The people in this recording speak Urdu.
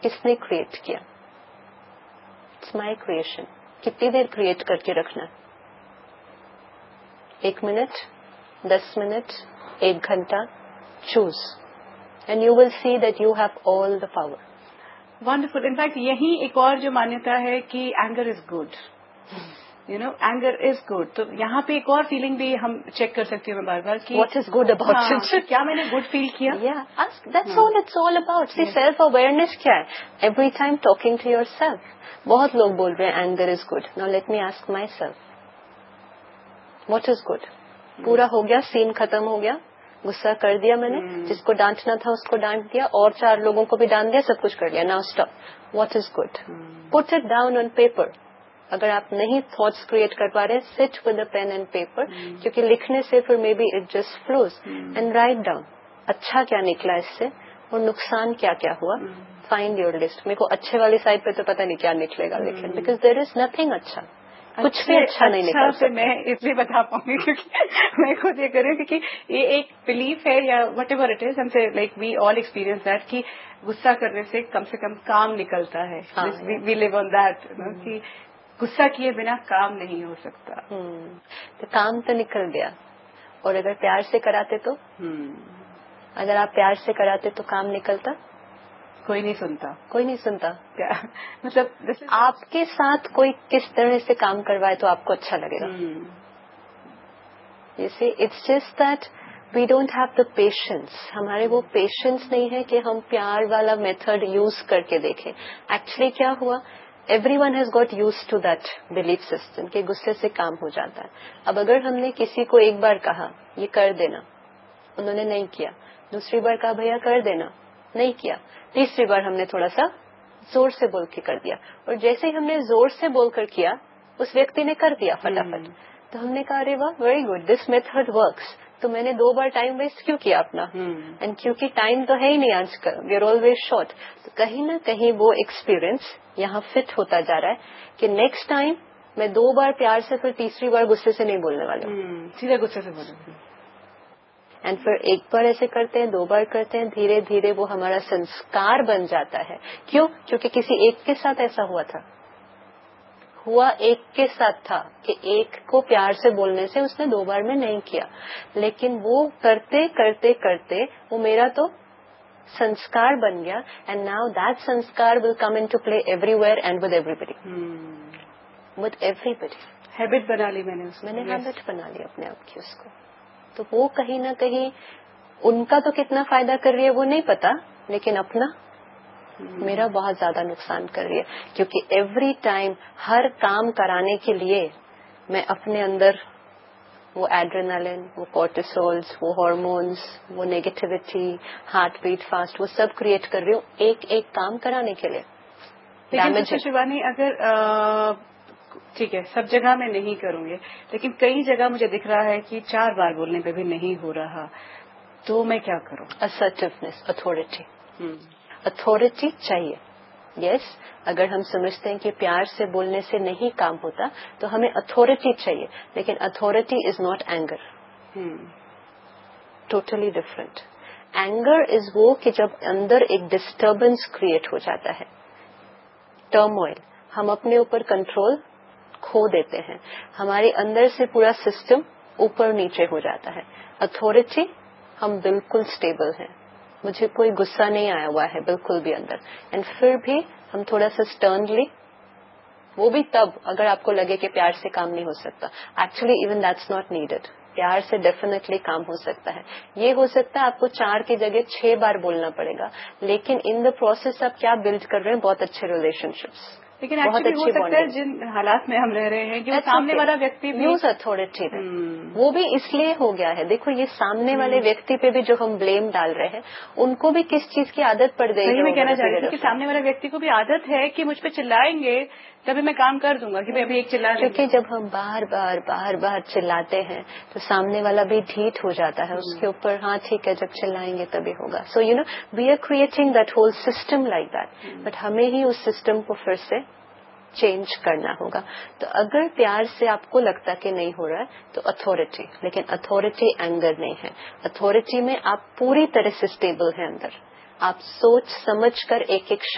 کس نے کریٹ کیا؟ It's my creation. کتنی دیر کریٹ کر کے رکھنا؟ 1 منٹ, 10 منٹ, 1 گھنٹہ. Choose and you will see that you have all the power. Wonderful. In fact یہی ایک اور جو مانیتا ہے کہ anger is good. Anger is good. تو یہاں پہ ایک اور فیلنگ بھی ہم چیک کر سکتے ہیں بار بار کہ what is good about it. کیا میں نے گڈ فیل کیا. That's all it's all about. C self awareness کیا ہے؟ Every time talking to your self. بہت لوگ بول رہے ہیں anger is good. Now let me ask my self what is good. پورا ہو گیا, سین ختم ہو گیا, غصہ کر دیا میں نے, جس کو ڈانٹنا تھا اس کو ڈانٹ دیا, اور 4 لوگوں کو بھی ڈانٹ دیا, سب کچھ کر لیا. Now stop. What is good. Put it down on paper. اگر آپ نہیں تھاٹس کریٹ کر پا رہے, sit with a pain and paper, کیونکہ لکھنے سے پھر may be it just flows. And write down اچھا کیا نکلا اس سے اور نقصان کیا کیا ہوا. Find your list. میرے کو اچھے والی سائڈ پہ تو پتہ نہیں کیا نکلے گا, لیکن بیکاز دیر از نتھنگ اچھا, کچھ بھی اچھا نہیں نکل سکتا. میں اس لیے بتا پاؤں گی کیونکہ میں خود یہ کروں, کیونکہ یہ ایک بلیف ہے یا وٹ ایور اٹ از, ہم سے like we all experience that کہ غصہ کرنے سے کم کام نکلتا ہے. وی لیو آن دیٹ کہ غصہ کیے بنا کام نہیں ہو سکتا. تو کام تو نکل گیا. اور اگر پیار سے کراتے تو, اگر آپ پیار سے کراتے تو کام نکلتا. کوئی نہیں سنتا. کوئی نہیں سنتا. کیا مطلب آپ کے ساتھ کوئی کس طرح سے کام کروائے تو آپ کو اچھا لگے گا. You see, it's just that we don't have the patience. ہمارے وہ پیشنس نہیں ہے کہ ہم پیار والا میتھڈ یوز کر کے دیکھیں. ایکچولی کیا ہوا, everyone has got used to that belief system کہ غصے سے کام ہو جاتا ہے. اب اگر ہم نے کسی کو ایک بار کہا یہ کر دینا, انہوں نے نہیں کیا. دوسری بار کہا بھیا کر دینا, نہیں کیا. تیسری بار ہم نے تھوڑا سا زور سے بول کے کر دیا, اور جیسے ہی ہم نے زور سے بول کر کیا اس ویکتی نے کر دیا فٹافٹ. تو ہم نے کہا ارے واہ very good, this method works. تو میں نے 2 بار ٹائم ویسٹ کیوں کیا اپنا؟ اینڈ کیونکہ ٹائم تو ہے ہی نہیں آج کل, وی آر آلویز شارٹ. تو کہیں نہ کہیں وہ ایکسپیرئنس یہاں فٹ ہوتا جا رہا ہے کہ نیکسٹ ٹائم میں 2 بار پیار سے, پھر تیسری بار غصے سے نہیں بولنے والا ہوں, سیدھے غصے سے بولوں گی. اینڈ پھر 1 بار ایسے کرتے ہیں, 2 بار کرتے ہیں, دھیرے دھیرے وہ ہمارا سنسکار بن جاتا ہے. کیوں؟ کیونکہ کسی ایک کے ساتھ ایسا ہوا تھا, ایک کے ساتھ تھا کہ ایک کو پیار سے بولنے سے اس نے 2 بار میں نہیں کیا, لیکن وہ کرتے کرتے کرتے وہ میرا تو سنسکار بن گیا. And now that سنسکار will come in to play every where and with every body. With every body habit بنا لی میں نے ہیبٹ بنا لی اپنے آپ کی اس کو. تو وہ کہیں نہ کہیں ان کا تو کتنا فائدہ کر رہی ہے وہ نہیں پتا, لیکن اپنا میرا بہت زیادہ نقصان کر رہی ہے. کیونکہ ایوری ٹائم ہر کام کرانے کے لیے میں اپنے اندر وہ ایڈرینالن, وہ کورٹیسولز, وہ ہارمونز, وہ نیگیٹیوٹی, ہارٹ بیٹ فاسٹ, وہ سب کریٹ کر رہی ہوں ایک ایک کام کرانے کے لیے. لیکن شیوانی اگر ٹھیک ہے سب جگہ میں نہیں کروں گی, لیکن کئی جگہ مجھے دکھ رہا ہے کہ 4 بار بولنے پہ بھی نہیں ہو رہا, تو میں کیا کروں؟ اسرٹیونیس, اتھارٹی چاہیے. یس, اگر ہم سمجھتے ہیں کہ پیار سے بولنے سے نہیں کام ہوتا تو ہمیں اتھارٹی چاہیے, لیکن authority is not anger. Totally different. Anger is وہ کہ جب اندر ایک ڈسٹربنس کریٹ ہو جاتا ہے, ٹرموائل, ہم اپنے اوپر کنٹرول کھو دیتے ہیں, ہمارے اندر سے پورا سسٹم اوپر نیچے ہو جاتا ہے. اتھارٹی ہم بالکل سٹیبل ہیں, مجھے کوئی غصہ نہیں آیا ہوا ہے بالکل بھی اندر, اینڈ پھر بھی ہم تھوڑا سا سٹرنلی, وہ بھی تب اگر آپ کو لگے کہ پیار سے کام نہیں ہو سکتا. Actually even that's not needed. پیار سے ڈیفینیٹلی کام ہو سکتا ہے. یہ ہو سکتا ہے آپ کو 4 کی جگہ 6 بار بولنا پڑے گا, لیکن ان دا پروسیس آپ کیا بلڈ کر رہے ہیں, بہت اچھے ریلیشن شپس. لیکن ایکچولی ہو سکتا ہے جن حالات میں ہم رہ رہے ہیں کہ سامنے والا ویکتی بھی یوز اتھارٹی ہے, وہ بھی اس لیے ہو گیا ہے. دیکھو یہ سامنے والے ویکتی پہ بھی جو ہم بلیم ڈال رہے ہیں, ان کو بھی کس چیز کی عادت پڑ گئی ہے. میں کہنا چاہ رہی تھی کہ سامنے والے ویکتی کو بھی عادت ہے کہ مجھ پہ چلائیں گے تبھی میں کام کر دوں گا, کہ ابھی ایک چلا. کیونکہ جب ہم بار چلاتے ہیں تو سامنے والا بھی ڈھیٹ ہو جاتا ہے اس کے اوپر. ہاں ٹھیک ہے, جب چلائیں گے تبھی ہوگا. So you know we are creating that whole system like that, but ہمیں ہی اس سسٹم کو پھر سے چینج کرنا ہوگا. تو اگر پیار سے آپ کو لگتا کہ نہیں ہو رہا ہے تو اتھارٹی, لیکن اتھارٹی اینگر نہیں ہے. اتھارٹی میں آپ پوری طرح سے اسٹیبل ہیں اندر, آپ سوچ سمجھ کر ایک ایک